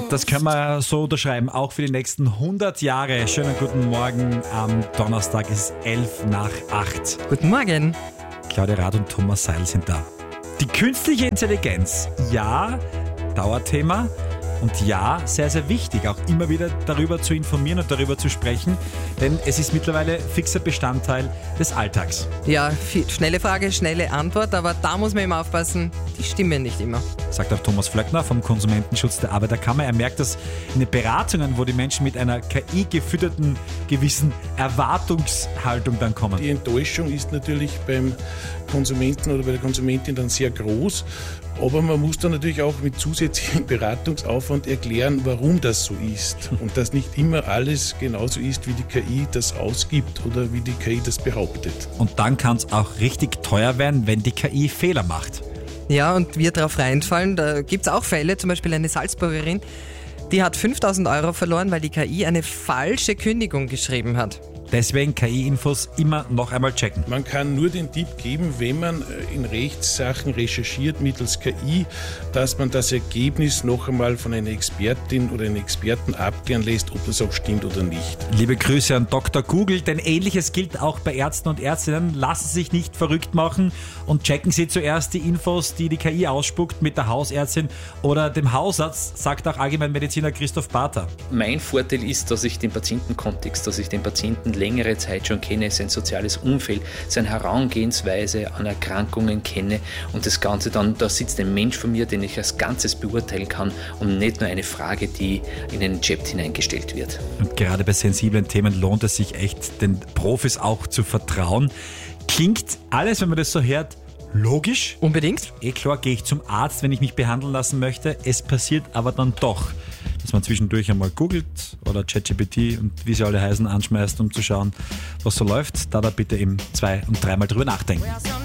Das können wir so unterschreiben, auch für die nächsten 100 Jahre. Schönen guten Morgen am Donnerstag, es ist 7:55. Guten Morgen. Claudia Rath und Thomas Seil sind da. Die künstliche Intelligenz, ja, Dauerthema. Und ja, sehr, sehr wichtig, auch immer wieder darüber zu informieren und darüber zu sprechen, denn es ist mittlerweile fixer Bestandteil des Alltags. Ja, schnelle Frage, schnelle Antwort, aber da muss man immer aufpassen, die stimmen nicht immer. Sagt auch Thomas Flöckner vom Konsumentenschutz der Arbeiterkammer. Er merkt, dass in den Beratungen, wo die Menschen mit einer KI gefütterten gewissen Erwartungshaltung dann kommen. Die Enttäuschung ist natürlich beim Konsumenten oder bei der Konsumentin dann sehr groß. Aber man muss dann natürlich auch mit zusätzlichem Beratungsaufwand erklären, warum das so ist. Und dass nicht immer alles genauso ist, wie die KI das ausgibt oder wie die KI das behauptet. Und dann kann es auch richtig teuer werden, wenn die KI Fehler macht. Ja, und wir drauf reinfallen, da gibt es auch Fälle, zum Beispiel eine Salzburgerin, die hat 5.000 Euro verloren, weil die KI eine falsche Kündigung geschrieben hat. Deswegen KI-Infos immer noch einmal checken. Man kann nur den Tipp geben, wenn man in Rechtssachen recherchiert mittels KI, dass man das Ergebnis noch einmal von einer Expertin oder einem Experten abklären lässt, ob das auch stimmt oder nicht. Liebe Grüße an Dr. Google, denn Ähnliches gilt auch bei Ärzten und Ärztinnen. Lassen Sie sich nicht verrückt machen und checken Sie zuerst die Infos, die die KI ausspuckt, mit der Hausärztin oder dem Hausarzt, sagt auch Allgemeinmediziner Christoph Barter. Mein Vorteil ist, dass ich den Patientenkontext, dass ich den Patienten längere Zeit schon kenne, sein soziales Umfeld, seine Herangehensweise an Erkrankungen kenne und das Ganze dann, da sitzt ein Mensch vor mir, den ich als Ganzes beurteilen kann und nicht nur eine Frage, die in einen Chat hineingestellt wird. Und gerade bei sensiblen Themen lohnt es sich echt, den Profis auch zu vertrauen. Klingt alles, wenn man das so hört, logisch? Unbedingt. Klar, gehe ich zum Arzt, wenn ich mich behandeln lassen möchte. Es passiert aber dann doch, dass man zwischendurch einmal googelt oder ChatGPT und wie sie alle heißen anschmeißt, um zu schauen, was so läuft. Da bitte eben 2- und 3-mal drüber nachdenken.